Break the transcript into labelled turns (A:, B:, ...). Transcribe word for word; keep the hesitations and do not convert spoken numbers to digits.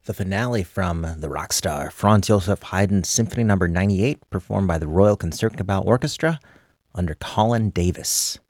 A: The finale from the rock star Franz Joseph Haydn Symphony Number ninety-eight, performed by the Royal Concertgebouw Orchestra under Colin Davis.